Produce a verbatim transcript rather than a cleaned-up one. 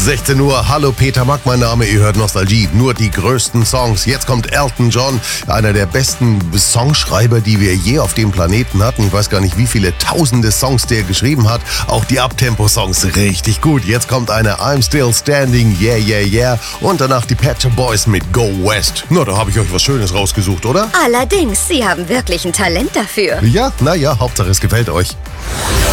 sechzehn Uhr, hallo Peter Mack, mein Name, ihr hört Nostalgie, nur die größten Songs. Jetzt kommt Elton John, einer der besten Songschreiber, die wir je auf dem Planeten hatten. Ich weiß gar nicht, wie viele tausende Songs der geschrieben hat. Auch die Abtempo-Songs richtig gut. Jetzt kommt eine I'm Still Standing, yeah, yeah, yeah. Und danach die Pet Shop Boys mit Go West. Na, da habe ich euch was Schönes rausgesucht, oder? Allerdings, Sie haben wirklich ein Talent dafür. Ja, naja, Hauptsache es gefällt euch.